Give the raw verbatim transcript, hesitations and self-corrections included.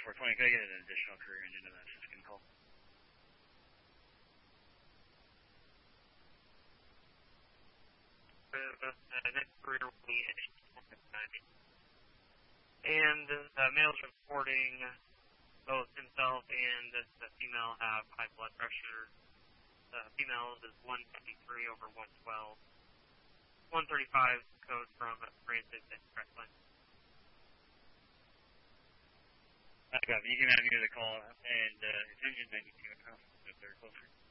four twenty, could I get an additional career engine to that Siskin call? Uh, uh, next career will be and uh, male's reporting both himself and the female have high blood pressure. The female is one fifty-three over one twelve. one thirty-five code from Francis and Franklin. I got you can have you the call and uh, it's engine ninety-two and a half if they're closer.